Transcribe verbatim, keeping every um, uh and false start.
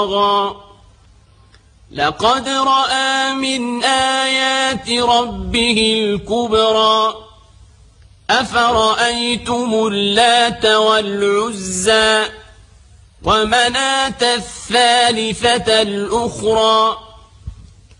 لقد رأى من آيات ربه الكبرى أفرأيتم اللات والعزى ومناة الثالثة الأخرى